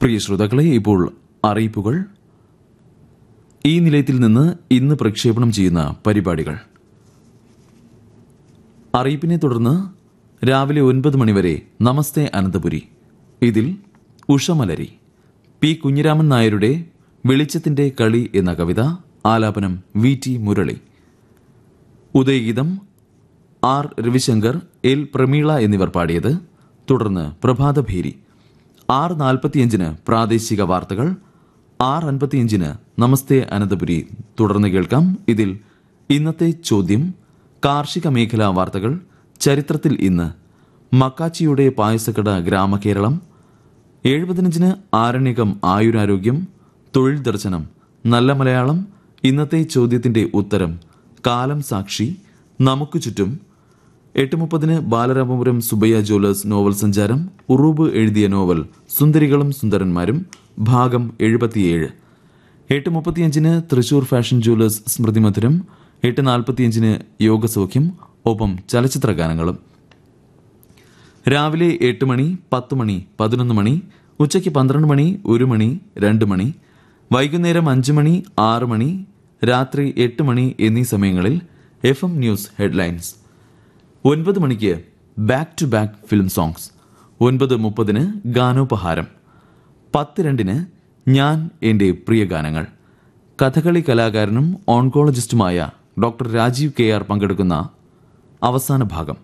പ്രിയ ശ്രോതാക്കളെ, ഇപ്പോൾ അറിയിപ്പുകൾ. ഈ നിലയത്തിൽ നിന്ന് ഇന്ന് പ്രക്ഷേപണം ചെയ്യുന്ന പരിപാടികൾ. അറിയിപ്പിനെ തുടർന്ന് രാവിലെ 9 മണിവരെ നമസ്തേ അനന്തപുരി. ഇതിൽ ഉഷമലരി, പി കുഞ്ഞിരാമൻ നായരുടെ വെളിച്ചത്തിന്റെ കളി എന്ന കവിത, ആലാപനം VT Murali. ഉദയഗീതം R Ravishankar, L Prameela എന്നിവർ പാടിയത്. തുടർന്ന് പ്രഭാതഭേരി. 6:45 പ്രാദേശിക വാർത്തകൾ. 6:55 നമസ്തേ അനന്തപുരി തുടർന്ന് കേൾക്കാം. ഇതിൽ ഇന്നത്തെ ചോദ്യം, കാർഷിക മേഖലാ വാർത്തകൾ, ചരിത്രത്തിൽ ഇന്ന്, മക്കാച്ചിയുടെ പായസക്കട ഗ്രാമകേരളം, 7:15 ആരണ്യകം ആയുരാരോഗ്യം, തൊഴിൽ ദർശനം, നല്ല മലയാളം, ഇന്നത്തെ ചോദ്യത്തിന്റെ ഉത്തരം, കാലം സാക്ഷി, നമുക്ക് ചുറ്റും, 8:30 ബാലരാമപുരം സുബയ്യ ജ്വല്ലേഴ്സ് നോവൽ സഞ്ചാരം, ഉറൂബ് എഴുതിയ നോവൽ സുന്ദരികളും സുന്ദരന്മാരും ഭാഗം 77. 8:35 തൃശൂർ ഫാഷൻ ജ്വല്ലേഴ്സ് സ്മൃതിമധുരം, 8:45 യോഗസൗഖ്യം, ഒപ്പം ചലച്ചിത്ര ഗാനങ്ങളും. രാവിലെ 8 മണി, 10 മണി, 11 മണി, ഉച്ചയ്ക്ക് 12 മണി, 1 മണി, 2 മണി, വൈകുന്നേരം 5 മണി, 6 മണി, രാത്രി 8 മണി എന്നീ സമയങ്ങളിൽ FM ന്യൂസ് ഹെഡ്ലൈൻസ്. 9 മണിക്ക് back to back film songs. 9:30 ഗാനോപഹാരം. 10:02 ഞാൻ എൻ്റെ പ്രിയ ഗാനങ്ങൾ. കഥകളി കലാകാരനും ഓൺകോളജിസ്റ്റുമായ ഡോക്ടർ രാജീവ് KR പങ്കെടുക്കുന്ന അവസാന ഭാഗം.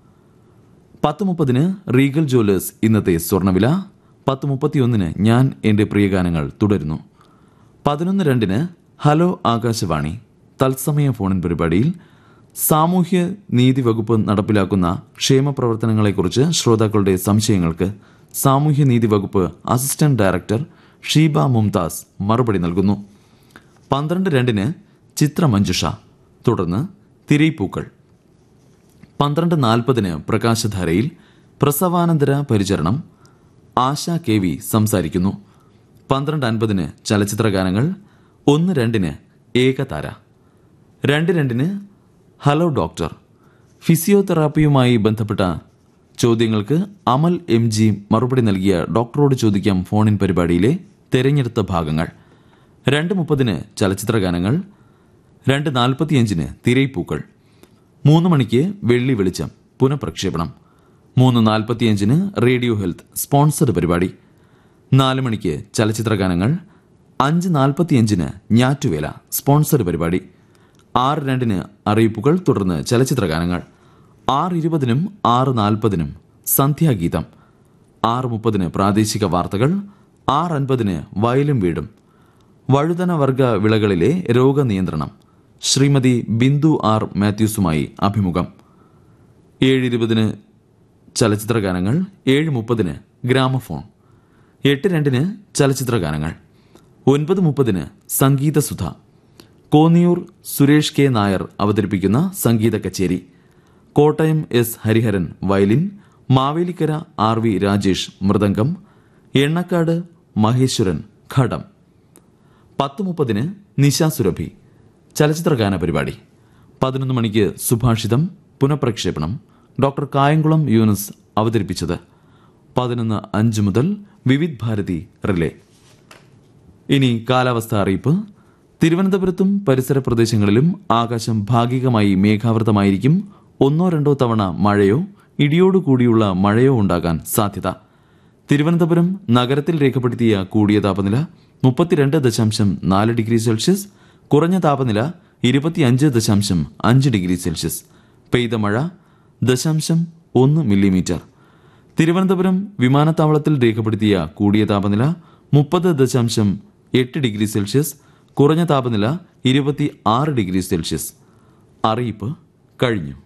10:30 റീഗൽ ജ്വല്ലേഴ്സ് ഇന്നത്തെ സ്വർണ്ണവില. 10:31 ഞാൻ എൻ്റെ പ്രിയ ഗാനങ്ങൾ തുടരുന്നു. 11:02 ഹലോ ആകാശവാണി തത്സമയ ഫോണിൻ പരിപാടിയിൽ സാമൂഹ്യ നീതി വകുപ്പ് നടപ്പിലാക്കുന്ന ക്ഷേമ പ്രവർത്തനങ്ങളെക്കുറിച്ച് ശ്രോതാക്കളുടെ സംശയങ്ങൾക്ക് സാമൂഹ്യ നീതി വകുപ്പ് അസിസ്റ്റന്റ് ഡയറക്ടർ ഷീബ മുംതാസ് മറുപടി നൽകുന്നു. 12:02 ചിത്രമഞ്ജുഷ, തുടർന്ന് തിരൈപ്പൂക്കൾ. 12:40 പ്രകാശധാരയിൽ പ്രസവാനന്തര പരിചരണം, ആശ KV സംസാരിക്കുന്നു. 12:50 ചലച്ചിത്ര ഗാനങ്ങൾ. 1:02 ഏകതാര. 2:02 ഹലോ ഡോക്ടർ. ഫിസിയോതെറാപ്പിയുമായി ബന്ധപ്പെട്ട ചോദ്യങ്ങൾക്ക് അമൽ MG മറുപടി നൽകിയ ഡോക്ടറോട് ചോദിക്കാം ഫോണിൻ പരിപാടിയിലെ തെരഞ്ഞെടുത്ത ഭാഗങ്ങൾ. 2:30 ചലച്ചിത്ര ഗാനങ്ങൾ. 2:45 തിരൈപ്പൂക്കൾ. 3 മണിക്ക് വെള്ളി വെളിച്ചം പുനഃപ്രക്ഷേപണം. 3:45 റേഡിയോ ഹെൽത്ത് സ്പോൺസർഡ് പരിപാടി. 4 മണിക്ക് ചലച്ചിത്ര ഗാനങ്ങൾ. 5:45 ഞാറ്റുവേല സ്പോൺസർഡ് പരിപാടി. 6:02 അറിയിപ്പുകൾ, തുടർന്ന് ചലച്ചിത്ര ഗാനങ്ങൾ. 6:20 6:40 സന്ധ്യാഗീതം. 6:30 പ്രാദേശിക വാർത്തകൾ. 6:50 വയലും വീടും. വഴുതന വർഗ വിളകളിലെ രോഗനിയന്ത്രണം, ശ്രീമതി ബിന്ദു R മാത്യൂസുമായി അഭിമുഖം. 7:20 ചലച്ചിത്ര ഗാനങ്ങൾ. 7:30 ഗ്രാമഫോൺ. 8:02 ചലച്ചിത്ര ഗാനങ്ങൾ. 9:30 സംഗീതസുധ. കോന്നിയൂർ സുരേഷ് K നായർ അവതരിപ്പിക്കുന്ന സംഗീത കച്ചേരി. Kottayam S Hariharan violin, Mavelikkara RV Rajesh mridangam, Ennakkad Maheshwaran ഘടം. 10:30 നിശാസുരഭി ചലച്ചിത്ര ഗാന പരിപാടി. 11 മണിക്ക് സുഭാഷിതം പുനഃപ്രക്ഷേപണം. ഡോക്ടർ കായംകുളം യൂനസ് അവതരിപ്പിച്ചത്. 11:05 മുതൽ വിവിധ് ഭാരതി റിലേ. ഇനി കാലാവസ്ഥ അറിയിപ്പ്. തിരുവനന്തപുരത്തും പരിസര പ്രദേശങ്ങളിലും ആകാശം ഭാഗികമായി മേഘാവൃതമായിരിക്കും. 1-2 തവണ മഴയോ ഇടിയോടുകൂടിയുള്ള മഴയോ ഉണ്ടാകാൻ സാധ്യത. തിരുവനന്തപുരം നഗരത്തിൽ രേഖപ്പെടുത്തിയ കൂടിയ താപനില 32.4 ഡിഗ്രി സെൽഷ്യസ്, കുറഞ്ഞ താപനില 25.5 ഡിഗ്രി സെൽഷ്യസ്. പെയ്ത മഴ 0.1 മില്ലിമീറ്റർ. തിരുവനന്തപുരം വിമാനത്താവളത്തിൽ രേഖപ്പെടുത്തിയ കൂടിയ താപനില 30.8 ഡിഗ്രി സെൽഷ്യസ്, കുറഞ്ഞ താപനില 26 ഡിഗ്രി സെൽഷ്യസ്. അറിയിപ്പ് കഴിഞ്ഞു.